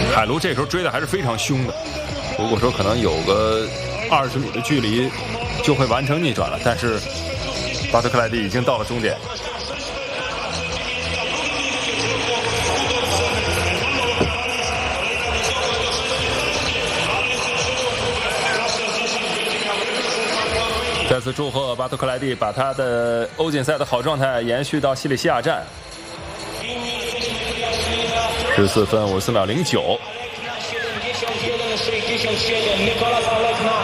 海卢这时候追的还是非常凶的，如果说可能有个20米的距离就会完成逆转了，但是巴特克莱蒂已经到了终点。再次祝贺巴特克莱蒂把他的欧锦赛的好状态延续到西里西亚站，14分54秒09。